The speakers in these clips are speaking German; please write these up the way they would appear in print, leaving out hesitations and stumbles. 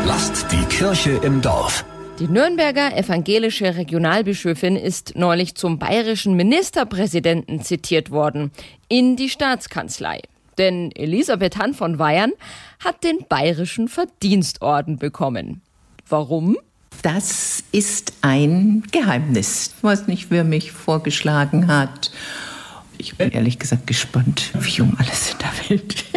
Lasst die Kirche im Dorf. Die Nürnberger evangelische Regionalbischöfin ist neulich zum bayerischen Ministerpräsidenten zitiert worden, in die Staatskanzlei. Denn Elisabeth Hann von Weyern hat den bayerischen Verdienstorden bekommen. Warum? Das ist ein Geheimnis. Ich weiß nicht, wer mich vorgeschlagen hat. Ich bin ehrlich gesagt gespannt, wie um alles in der Welt.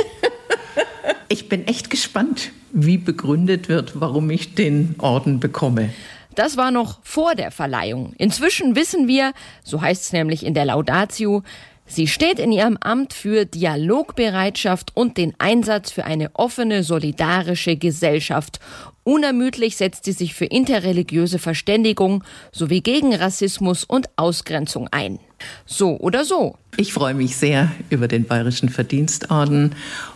Ich bin echt gespannt, wie begründet wird, warum ich den Orden bekomme. Das war noch vor der Verleihung. Inzwischen wissen wir, so heißt es nämlich in der Laudatio, sie steht in ihrem Amt für Dialogbereitschaft und den Einsatz für eine offene, solidarische Gesellschaft. Unermüdlich setzt sie sich für interreligiöse Verständigung sowie gegen Rassismus und Ausgrenzung ein. So oder so. Ich freue mich sehr über den Bayerischen Verdienstorden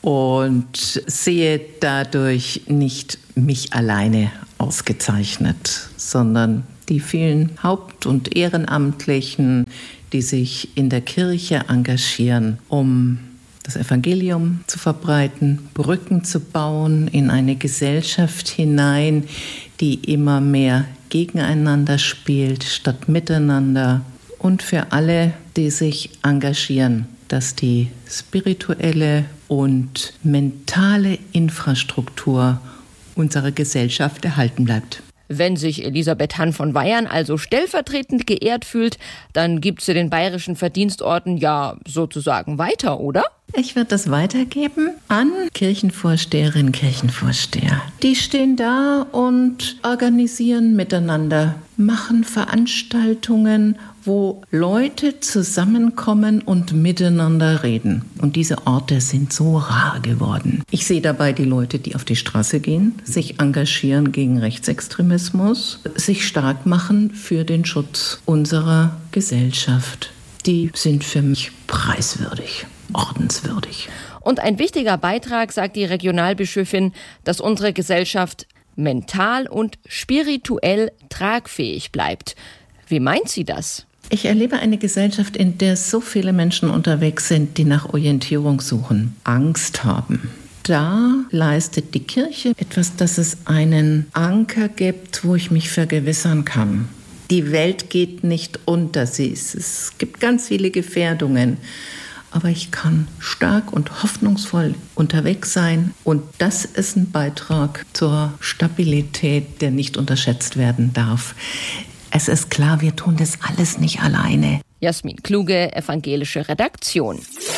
und sehe dadurch nicht mich alleine ausgezeichnet, sondern die vielen Haupt- und Ehrenamtlichen, die sich in der Kirche engagieren, um das Evangelium zu verbreiten, Brücken zu bauen in eine Gesellschaft hinein, die immer mehr gegeneinander spielt, statt miteinander. Und für alle, die sich engagieren, dass die spirituelle und mentale Infrastruktur unserer Gesellschaft erhalten bleibt. Wenn sich Elisabeth Hann von Weyern also stellvertretend geehrt fühlt, dann gibt sie den Bayerischen Verdienstorden ja sozusagen weiter, oder? Ich werde das weitergeben an Kirchenvorsteherinnen und Kirchenvorsteher. Die stehen da und organisieren miteinander, machen Veranstaltungen, wo Leute zusammenkommen und miteinander reden. Und diese Orte sind so rar geworden. Ich sehe dabei die Leute, die auf die Straße gehen, sich engagieren gegen Rechtsextremismus, sich stark machen für den Schutz unserer Gesellschaft. Die sind für mich preiswürdig, ordenswürdig. Und ein wichtiger Beitrag, sagt die Regionalbischöfin, dass unsere Gesellschaft mental und spirituell tragfähig bleibt. Wie meint sie das? Ich erlebe eine Gesellschaft, in der so viele Menschen unterwegs sind, die nach Orientierung suchen, Angst haben. Da leistet die Kirche etwas, dass es einen Anker gibt, wo ich mich vergewissern kann. Die Welt geht nicht unter, es gibt ganz viele Gefährdungen. Aber ich kann stark und hoffnungsvoll unterwegs sein. Und das ist ein Beitrag zur Stabilität, der nicht unterschätzt werden darf. Es ist klar, wir tun das alles nicht alleine. Jasmin Kluge, evangelische Redaktion.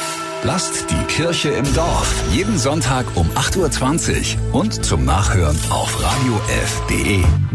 Lasst die Kirche im Dorf. Jeden Sonntag um 8:20 Uhr und zum Nachhören auf radiof.de.